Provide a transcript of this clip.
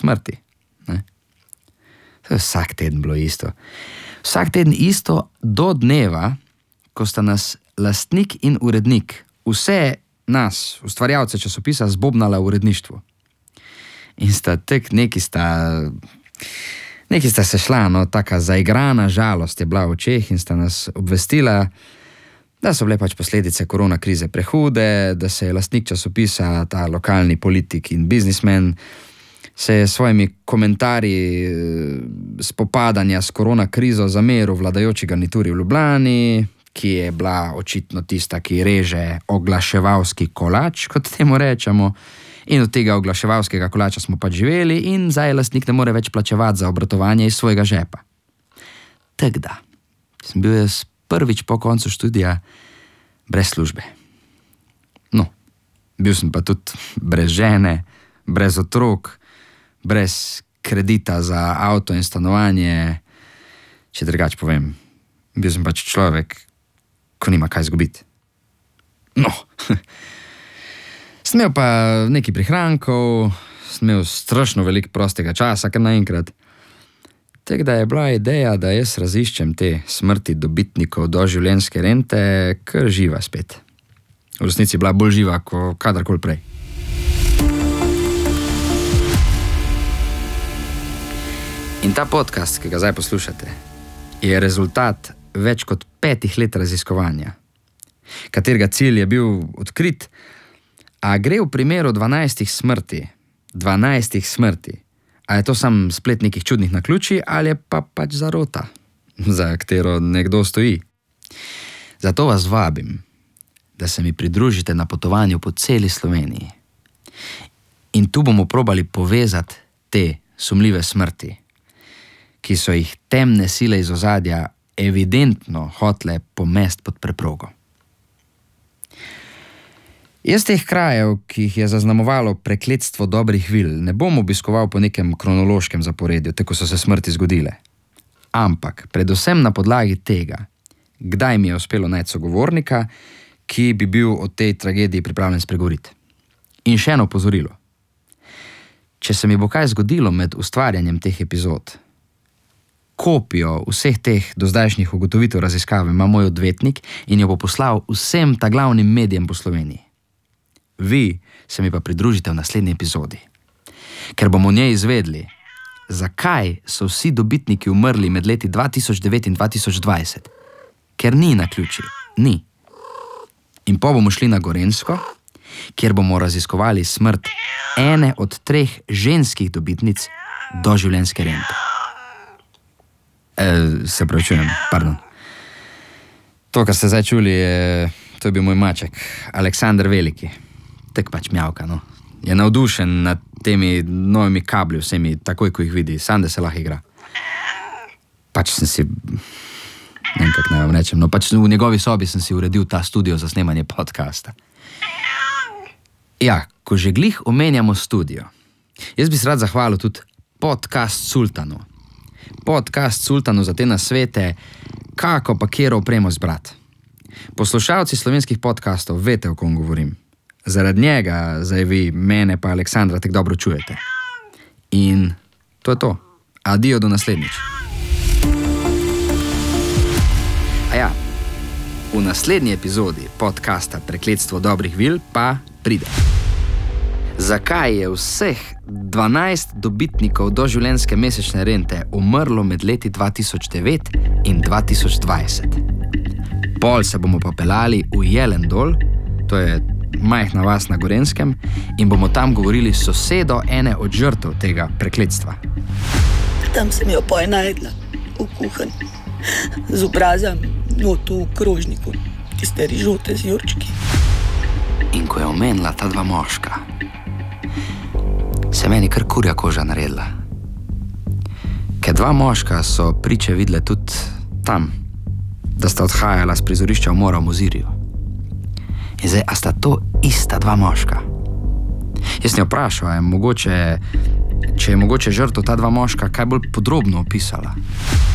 smrti. Ne? To je vsak teden bilo isto. Vsak teden isto do dneva, ko sta nas lastnik in urednik, vse nas, ustvarjalce časopisa, zbobnala v uredništvu. In neki sta se šla, no, taka zaigrana žalost je bila v očeh in sta nas obvestila, da so bile pač posledice korona krize prehude, da se je lastnik časopisa, ta lokalni politik in biznismen, se je s svojimi komentarji spopadanja s korona krizo zameril vladajoči garnituri v Ljubljani, ki je bila očitno tista, ki reže oglaševalski kolač, kot temu rečemo, in od tega oglaševalskega kolača smo pač živeli in zdaj lastnik ne more več plačevati za obratovanje iz svojega žepa. Tako da, sem bil jaz prvič po koncu študija brez službe. No, bil sem pa tudi brez žene, brez otrok, brez kredita za avto in stanovanje. Če drugače povem, bil sem pač človek, ko nima kaj izgubiti. No, sem imel pa nekaj prihrankov, sem imel strašno veliko prostega časa, kar naenkrat. Tako da je bila ideja, da jaz raziščem te smrti dobitnikov doživljenjske rente, kar živa spet. V resnici je bila bolj živa, kot kadarkoli prej. In ta podcast, ki ga zdaj poslušate, je rezultat več kot 5 let raziskovanja, katerega cilj je bil odkrit, a gre v primeru 12 smrti, a je to sam splet nekih čudnih naključij ali je pa pač zarota, za katero nekdo stoji. Zato vas vabim, da se mi pridružite na potovanju po celi Sloveniji. In tu bomo probali povezati te sumljive smrti, ki so jih temne sile iz ozadja evidentno hotle pomest pod preprogo. Jaz teh krajev, ki jih je zaznamovalo prekletstvo dobrih vil, ne bom obiskoval po nekem kronološkem zaporedju, tako so se smrti zgodile. Ampak predvsem na podlagi tega, kdaj mi je uspelo najti sogovornika, ki bi bil o tej tragediji pripravljen spregovoriti. In še eno opozorilo. Če se mi bo kaj zgodilo med ustvarjanjem teh epizod, kopijo vseh teh dozdajšnjih ugotovitev raziskave ima moj odvetnik in jo bo poslal vsem ta glavnim medijem po Sloveniji. Vi se mi pa pridružite v naslednji epizodi, ker bomo v njej izvedli, zakaj so vsi dobitniki umrli med leti 2009 in 2020, ker ni naključij, ni. In po bomo šli na Gorenjsko, kjer bomo raziskovali smrt ene od 3 ženskih dobitnic doživljenjske rente. Se pravičujem, pardon. To, kar ste zdaj čuli, to je bil moj maček, Aleksander Veliki. Tak pač mjavka, no. Je navdušen nad temi novimi kabli, vsemi, takoj, ko jih vidi, sam da se lahko igra. Pač sem si, ne vem, kak naj vam rečem, no pač v njegovi sobi sem si uredil ta studio za snemanje podcasta. Ja, ko že glih omenjamo studio, jaz bi se rad zahvalil tudi Podcast Sultanu. Podcast Sultanu za te nasvete, kako pa kjero opremo zbrati. Poslušalci slovenskih podcastov veste, o kom govorim. Zaradi njega zdaj vi mene pa Aleksandra tako dobro čujete. In to je to. Adijo do naslednjič. A ja, v naslednji epizodi podcasta Prekletstvo dobrih vil pa pride. Zakaj je vseh 12 dobitnikov doživljenjske mesečne rente umrlo med leti 2009 in 2020? Pol se bomo pa pelali v Jelendol, to je majhna vas na Gorenjskem, in bomo tam govorili s sosedo ene od žrtev tega prekletstva. Tam sem jo poje najdla, v kuhanju, z obrazom, notu v krožniku, tiste rižote z jurčki. In ko je omenila ta 2 moška, se meni kar kurja koža naredila. Ker 2 moška so priče videle tudi tam, da sta odhajala s prizorišča umora v Mozirju. In zdaj, a sta to ista 2 moška? Jaz sem jo vprašal, če je mogoče žrtev ta 2 moška kaj bolj podrobno opisala.